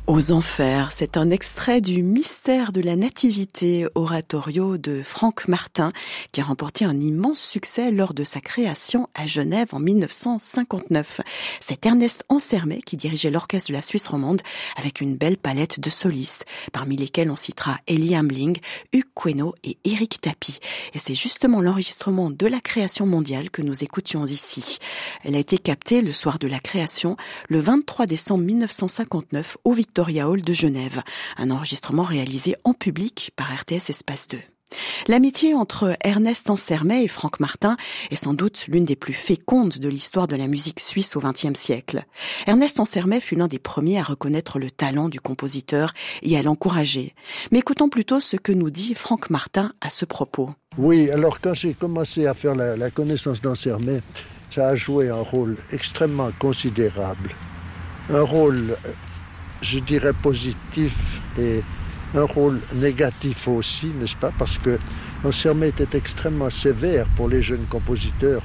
Aux enfers, c'est un extrait du Mystère de la Nativité, oratorio de Franck Martin, qui a remporté un immense succès lors de sa création à Genève en 1959. C'est Ernest Ansermet qui dirigeait l'orchestre de la Suisse romande avec une belle palette de solistes, parmi lesquels on citera Elie Hambling, Hugues Queneau et Éric Tapie. Et c'est justement l'enregistrement de la création mondiale que nous écoutions ici. Elle a été captée le soir de la création, le 23 décembre 1959, au Victoria Hall de Genève, un enregistrement réalisé en public par RTS Espace 2. L'amitié entre Ernest Ansermet et Franck Martin est sans doute l'une des plus fécondes de l'histoire de la musique suisse au XXe siècle. Ernest Ansermet fut l'un des premiers à reconnaître le talent du compositeur et à l'encourager. Mais écoutons plutôt ce que nous dit Franck Martin à ce propos. Oui, alors quand j'ai commencé à faire la connaissance d'Ansermet, ça a joué un rôle extrêmement considérable. Un rôle, je dirais, positif et un rôle négatif aussi, n'est-ce pas? Parce que Ansermet était extrêmement sévère pour les jeunes compositeurs.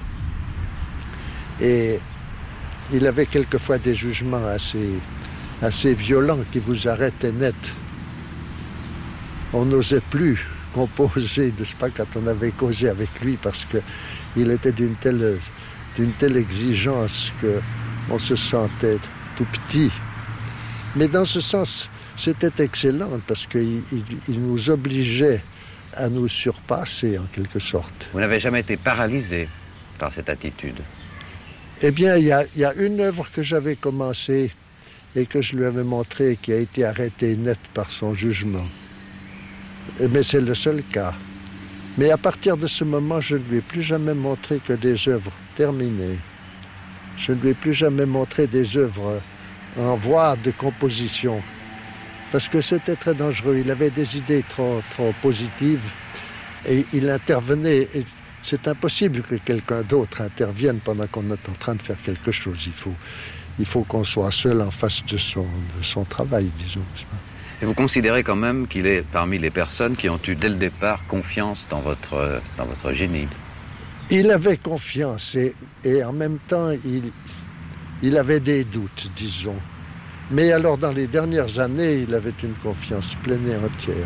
Et il avait quelquefois des jugements assez violents qui vous arrêtaient net. On n'osait plus composer, n'est-ce pas, quand on avait causé avec lui, parce qu'il était d'une telle exigence qu'on se sentait tout petit. Mais dans ce sens, c'était excellent parce qu'il nous obligeait à nous surpasser en quelque sorte. Vous n'avez jamais été paralysé par cette attitude? Eh bien, il y a une œuvre que j'avais commencée et que je lui avais montrée qui a été arrêtée net par son jugement. Mais c'est le seul cas. Mais à partir de ce moment, je ne lui ai plus jamais montré que des œuvres terminées. Je ne lui ai plus jamais montré des œuvres en voie de composition. Parce que c'était très dangereux. Il avait des idées trop positives et il intervenait. Et c'est impossible que quelqu'un d'autre intervienne pendant qu'on est en train de faire quelque chose. Il faut qu'on soit seul en face de son travail, disons. Et vous considérez quand même qu'il est parmi les personnes qui ont eu dès le départ confiance dans votre génie? Il avait confiance et en même temps, il avait des doutes, disons. Mais alors, dans les dernières années, il avait une confiance pleine et entière.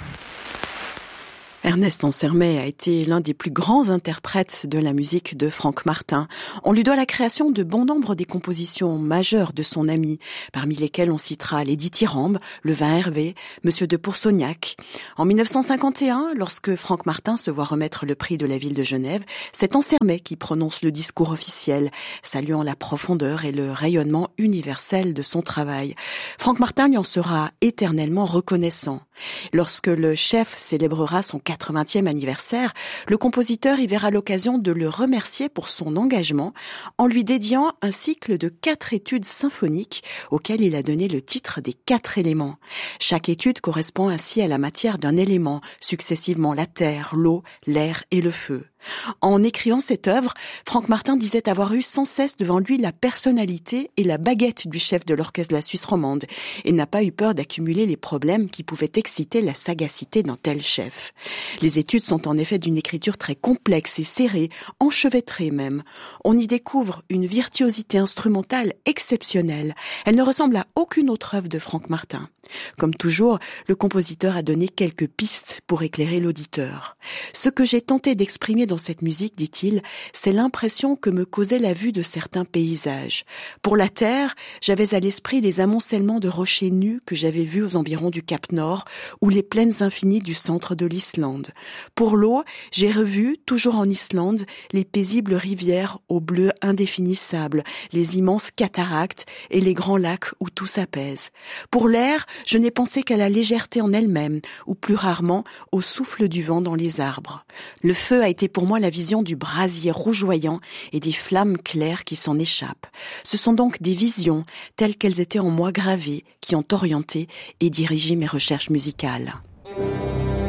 Ernest Ansermet a été l'un des plus grands interprètes de la musique de Franck Martin. On lui doit la création de bon nombre des compositions majeures de son ami, parmi lesquelles on citera Lady Thirambe, Le Vin Hervé, Monsieur de Pourceaugnac. En 1951, lorsque Franck Martin se voit remettre le prix de la ville de Genève, c'est Ansermet qui prononce le discours officiel, saluant la profondeur et le rayonnement universel de son travail. Franck Martin lui en sera éternellement reconnaissant. Lorsque le chef célébrera son 80e anniversaire, le compositeur y verra l'occasion de le remercier pour son engagement en lui dédiant un cycle de 4 études symphoniques auxquelles il a donné le titre des 4 éléments. Chaque étude correspond ainsi à la matière d'un élément, successivement la terre, l'eau, l'air et le feu. En écrivant cette œuvre, Franck Martin disait avoir eu sans cesse devant lui la personnalité et la baguette du chef de l'orchestre de la Suisse romande et n'a pas eu peur d'accumuler les problèmes qui pouvaient exciter la sagacité d'un tel chef. Les études sont en effet d'une écriture très complexe et serrée, enchevêtrée même. On y découvre une virtuosité instrumentale exceptionnelle. Elle ne ressemble à aucune autre œuvre de Franck Martin. Comme toujours, le compositeur a donné quelques pistes pour éclairer l'auditeur. Ce que j'ai tenté d'exprimer dans cette musique, dit-il, c'est l'impression que me causait la vue de certains paysages. Pour la terre, j'avais à l'esprit les amoncellements de rochers nus que j'avais vus aux environs du Cap Nord ou les plaines infinies du centre de l'Islande. Pour l'eau, j'ai revu, toujours en Islande, les paisibles rivières au bleu indéfinissable, les immenses cataractes et les grands lacs où tout s'apaise. Pour l'air, je n'ai pensé qu'à la légèreté en elle-même, ou plus rarement au souffle du vent dans les arbres. Le feu a été pour moi la vision du brasier rougeoyant et des flammes claires qui s'en échappent. Ce sont donc des visions, telles qu'elles étaient en moi gravées, qui ont orienté et dirigé mes recherches musicales.